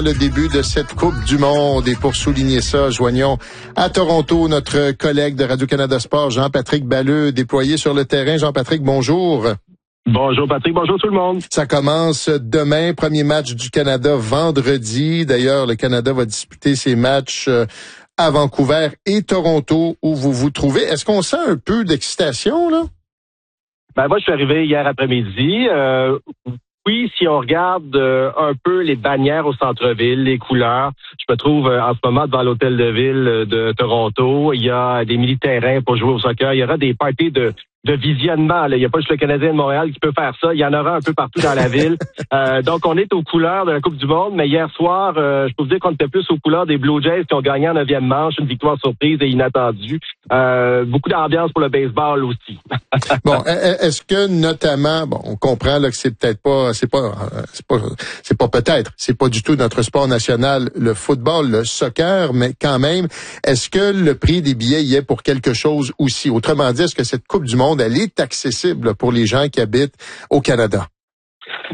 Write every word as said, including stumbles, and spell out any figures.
Le début de cette Coupe du Monde. Et pour souligner ça, joignons à Toronto notre collègue de Radio-Canada Sport, Jean-Patrick Balleux, déployé sur le terrain. Jean-Patrick, bonjour. Bonjour Patrick, bonjour tout le monde. Ça commence demain, premier match du Canada vendredi. D'ailleurs, le Canada va disputer ses matchs à Vancouver et Toronto où vous vous trouvez. Est-ce qu'on sent un peu d'excitation, là? Ben moi, je suis arrivé hier après-midi. Euh, oui, si on regarde euh, un peu les bannières au centre-ville, les couleurs, je me trouve euh, en ce moment devant l'hôtel de ville de Toronto. Il y a des mini-terrains pour jouer au soccer. Il y aura des parties de de visionnement. Là. Il n'y a pas juste le Canadien de Montréal qui peut faire ça. Il y en aura un peu partout dans la ville. Euh, donc, on est aux couleurs de la Coupe du Monde, mais hier soir, euh, je peux vous dire qu'on était plus aux couleurs des Blue Jays qui ont gagné en neuvième manche, une victoire surprise et inattendue. Euh, beaucoup d'ambiance pour le baseball aussi. Bon, est-ce que notamment, bon, on comprend là que c'est peut-être pas, c'est pas, c'est pas, c'est pas peut-être, c'est pas du tout notre sport national, le football, le soccer, mais quand même, est-ce que le prix des billets y est pour quelque chose aussi? Autrement dit, est-ce que cette Coupe du Monde elle est accessible pour les gens qui habitent au Canada?